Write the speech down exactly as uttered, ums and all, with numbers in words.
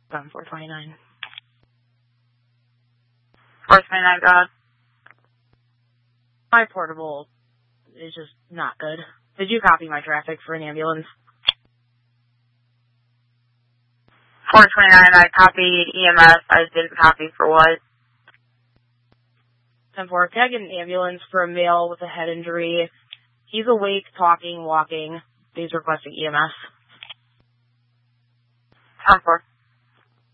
on four twenty-nine. four twenty-nine, go ahead. My portable is just not good. Did you copy my traffic for an ambulance? four twenty-nine, I copied E M S. I didn't copy for what? ten four, can I get an ambulance for a male with a head injury? He's awake, talking, walking. He's requesting E M S. ten four.